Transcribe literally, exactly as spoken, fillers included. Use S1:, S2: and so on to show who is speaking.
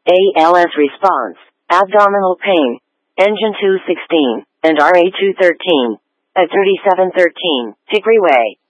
S1: A L S response, abdominal pain, engine two sixteen, and R A two thirteen, at thirty-seven thirteen, Hickory Way.